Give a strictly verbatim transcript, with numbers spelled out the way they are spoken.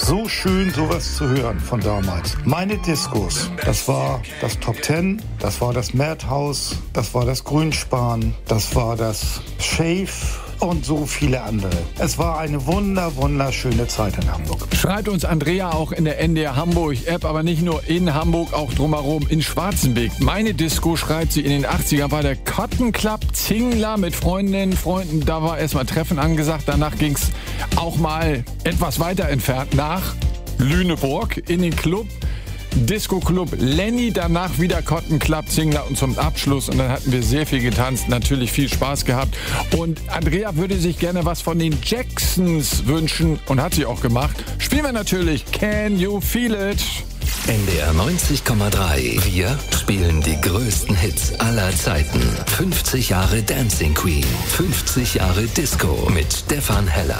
So schön, sowas zu hören von damals. Meine Diskos, das war das Top Ten, das war das Madhouse, das war das Grünspan, das war das Shave und so viele andere. Es war eine wunder, wunderschöne Zeit in Hamburg. Schreibt uns Andrea auch in der N D R Hamburg-App, aber nicht nur in Hamburg, auch drumherum in Schwarzenbeck. Meine Disco, schreibt sie, in den achtzigern war der Cotton Club Zingler mit Freundinnen, Freunden. Da war erstmal Treffen angesagt. Danach ging es auch mal etwas weiter entfernt nach Lüneburg in den Club. Disco Club Lenny, danach wieder Cotton Club Zingler und zum Abschluss. Und dann hatten wir sehr viel getanzt, natürlich viel Spaß gehabt. Und Andrea würde sich gerne was von den Jacksons wünschen und hat sie auch gemacht. Spielen wir natürlich Can You Feel It? N D R neunzig Komma drei. Wir spielen die größten Hits aller Zeiten. fünfzig Jahre Dancing Queen. fünfzig Jahre Disco mit Stefan Heller.